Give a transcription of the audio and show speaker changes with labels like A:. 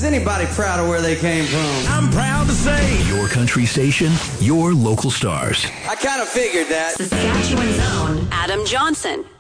A: anybody proud of where they came from?
B: I'm proud to say,
C: your country station, your local stars.
A: I kind of figured that.
D: Saskatchewan's own Adam Johnson.